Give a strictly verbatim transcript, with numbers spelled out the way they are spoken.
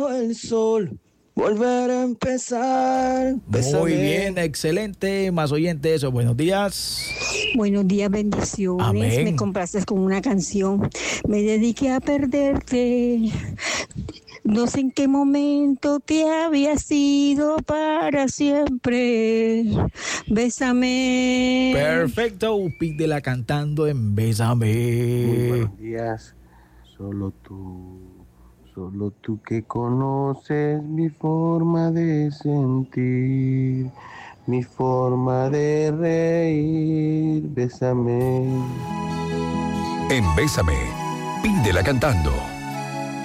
el sol, volver a empezar. Bésame. Muy bien, excelente. Más oyentes, buenos días. Buenos días, bendiciones. Amén. Me complaces con una canción. Me dediqué a perderte. No sé en qué momento te había sido para siempre. Bésame. Perfecto, pídela cantando en Muy Bésame. buenos días. Solo tú, solo tú que conoces mi forma de sentir, mi forma de reír. Bésame. En Bésame, pídela cantando.